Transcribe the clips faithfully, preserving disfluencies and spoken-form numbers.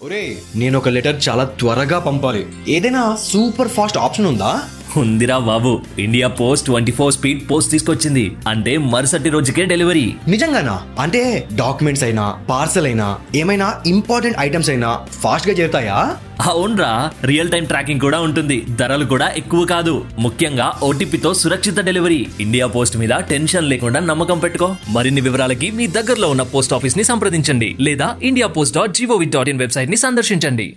ఒరే నేను ఒక లెటర్ చాలా త్వరగా పంపాలి, ఏదైనా సూపర్ ఫాస్ట్ ఆప్షన్ ఉందా? ఉందిరా బాబు, India post twenty four speed post తీసుకొచ్చింది. అంటే మరుసటి రోజుకే డెలివరీ. నిజంగానా? అంటే డాక్యుమెంట్స్ అయినా పార్సల్ అయినా ఏమైనా ఇంపార్టెంట్ ఐటమ్స్ అయినా ఫాస్ట్ గా చేరుతాయా? అవునరా, రియల్ టైం ట్రాకింగ్ కూడా ఉంటుంది. ధరలు కూడా ఎక్కువ కాదు. ముఖ్యంగా ఓటీపీతో సురక్షిత డెలివరీ. ఇండియా పోస్ట్ మీద టెన్షన్ లేకుండా నమ్మకం పెట్టుకో. మరిన్ని వివరాలకి మీ దగ్గరలో ఉన్న పోస్ట్ ఆఫీస్ ని సంప్రదించండి లేదా India post dot GOV dot in website ని సందర్శించండి.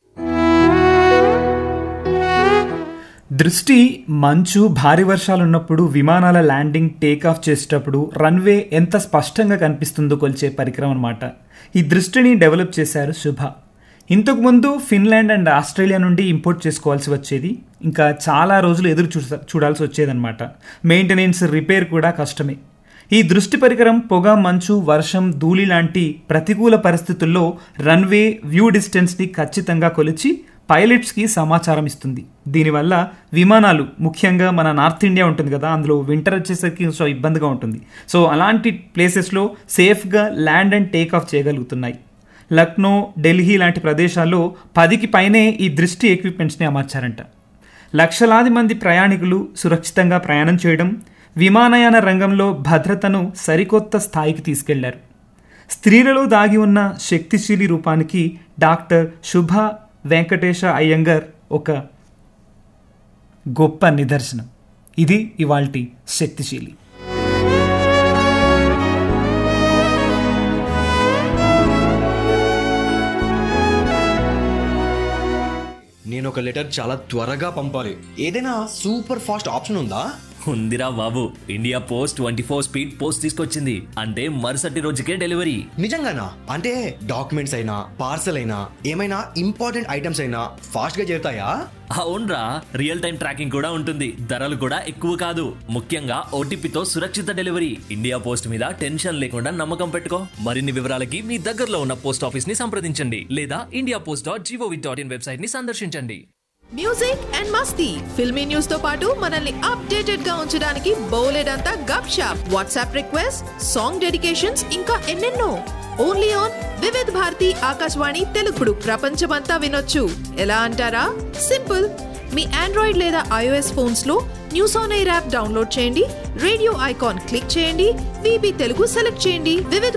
దృష్టి మంచు, భారీ వర్షాలు ఉన్నప్పుడు విమానాల ల్యాండింగ్, టేక్ ఆఫ్ చేసేటప్పుడు రన్వే ఎంత స్పష్టంగా కనిపిస్తుందో కొలిచే పరికరం అన్నమాట. ఈ దృష్టిని డెవలప్ చేశారు శుభ. ఇంతకుముందు ఫిన్లాండ్ అండ్ ఆస్ట్రేలియా నుండి ఇంపోర్ట్ చేసుకోవాల్సి వచ్చేది. ఇంకా చాలా రోజులు ఎదురు చూ చూడాల్సి వచ్చేదన్నమాట. మెయింటెనెన్స్, రిపేర్ కూడా కష్టమే. ఈ దృష్టి పరికరం పొగ, మంచు, వర్షం, ధూళి లాంటి ప్రతికూల పరిస్థితుల్లో రన్వే వ్యూ డిస్టెన్స్ని ఖచ్చితంగా కొలిచి పైలట్స్కి సమాచారం ఇస్తుంది. దీనివల్ల విమానాలు, ముఖ్యంగా మన నార్త్ ఇండియా ఉంటుంది కదా, అందులో వింటర్ వచ్చేసరికి సో ఇబ్బందిగా ఉంటుంది. సో అలాంటి ప్లేసెస్లో సేఫ్గా land and take off చేయగలుగుతున్నాయి. Lucknow, Delhi లాంటి ప్రదేశాల్లో పదికి పైనే ఈ దృష్టి ఎక్విప్మెంట్స్ని అమర్చారంట. లక్షలాది మంది ప్రయాణికులు సురక్షితంగా ప్రయాణం చేయడం, విమానయాన రంగంలో భద్రతను సరికొత్త స్థాయికి తీసుకెళ్లారు. స్త్రీలలో దాగి ఉన్న శక్తిశీలి రూపానికి డాక్టర్ శుభ వెంకటేశ అయ్యంగర్ ఒక గొప్ప నిదర్శనం. ఇది ఇవాల్టి శక్తిశీలి. నేను ఒక లెటర్ చాలా త్వరగా పంపాలి, ఏదైనా సూపర్ ఫాస్ట్ ఆప్షన్ ఉందా? ఉందిరా బాబు, India post twenty four speed post తీసుకొచ్చింది. అంటే మరుసటి రోజుకే డెలివరీ. నిజంగానా? అంటే డాక్యుమెంట్స్ అయినా పార్సల్ అయినా ఏమైనా ఇంపార్టెంట్ ఐటమ్స్ అయినా ఫాస్ట్ గా చేరుతాయా? అవునరా, రియల్ టైం ట్రాకింగ్ కూడా ఉంటుంది. ధరలు కూడా ఎక్కువ కాదు. ముఖ్యంగా ఓటీపీతో సురక్షిత డెలివరీ. ఇండియా పోస్ట్ మీద టెన్షన్ లేకుండా నమ్మకం పెట్టుకో. మరిన్ని వివరాలకి మీ దగ్గరలో ఉన్న పోస్ట్ ఆఫీస్ ని సంప్రదించండి లేదా India post dot GOV dot in website ని సందర్శించండి. Music and Masti, filmy news తో పాటు మనల్ని అప్డేటెడ్ గా ఉంచడానికి బోలెడంతా గప్ shop, WhatsApp request, song dedications, ఇంకా ఎన్నెన్నో. Only on Vividh Bharati Akashvani తెలుగుడు. ప్రపంచమంతా వినొచ్చు. ఎలా అంటారా? సింపుల్. మీ ఆండ్రాయిడ్ లేదా ఐఓఎస్ ఫోన్స్ లో news on air app download చేయండి, రేడియో ఐకాన్ క్లిక్ చేయండి, వీబీ తెలుగు సెలెక్ట్ చేయండి, వివిధ